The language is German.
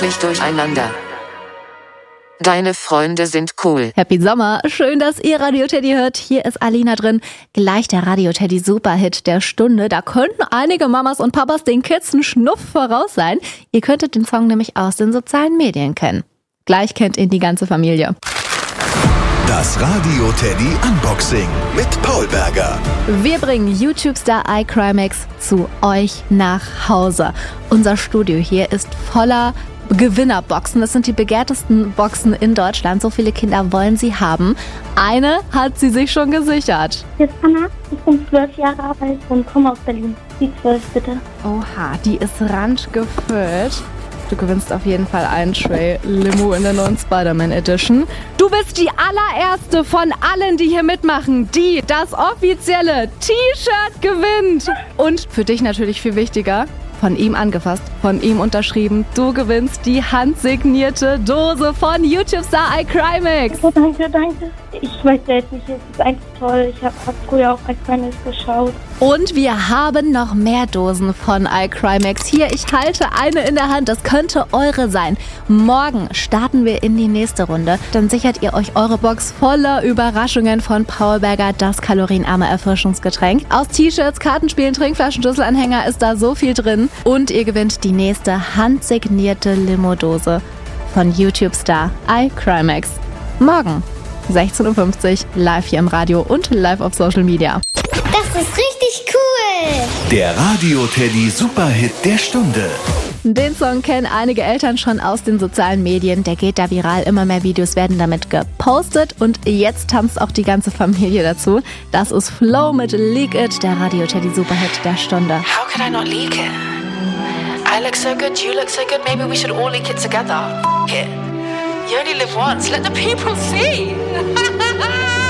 wirklich durcheinander. Deine Freunde sind cool. Happy Sommer, schön, dass ihr Radio Teddy hört. Hier ist Alina drin. Gleich der Radio Teddy Superhit der Stunde. Da könnten einige Mamas und Papas den Kids einen Schnuff voraus sein. Ihr könntet den Song nämlich aus den sozialen Medien kennen. Gleich kennt ihn die ganze Familie. Das Radio Teddy Unboxing mit Paul Berger. Wir bringen YouTube-Star iCrimex zu euch nach Hause. Unser Studio hier ist voller Gewinnerboxen. Das sind die begehrtesten Boxen in Deutschland. So viele Kinder wollen sie haben. Eine hat sie sich schon gesichert. Hier ist Anna, ich bin 12 Jahre alt und komme aus Berlin. Die 12 bitte. Oha, die ist randgefüllt. Du gewinnst auf jeden Fall einen Tray Limo in der neuen Spider-Man Edition. Du bist die allererste von allen, die hier mitmachen, die das offizielle T-Shirt gewinnt. Und für dich natürlich viel wichtiger, von ihm angefasst, von ihm unterschrieben. Du gewinnst die handsignierte Dose von YouTube-Star iCrimex. Oh, danke. Ich weiß selbst nicht, es ist eigentlich toll. Ich habe früher auch iCrimex geschaut. Und wir haben noch mehr Dosen von iCrimex. Hier, ich halte eine in der Hand. Das könnte eure sein. Morgen starten wir in die nächste Runde. Dann sichert ihr euch eure Box voller Überraschungen von Paul Berger, das kalorienarme Erfrischungsgetränk. Aus T-Shirts, Kartenspielen, Trinkflaschen, Schlüsselanhänger ist da so viel drin. Und ihr gewinnt die nächste handsignierte Limo-Dose von YouTube-Star iCrimex. Morgen 16.50 Uhr live hier im Radio und live auf Social Media. Das ist richtig cool! Der Radio Teddy Superhit der Stunde. Den Song kennen einige Eltern schon aus den sozialen Medien. Der geht da viral. Immer mehr Videos werden damit gepostet. Und jetzt tanzt auch die ganze Familie dazu. Das ist Flow mit Leak It, der Radio Teddy Superhit der Stunde. How could I not leak it? I look so good, you look so good. Maybe we should all leak it together. Here. You only live once. Let the people see.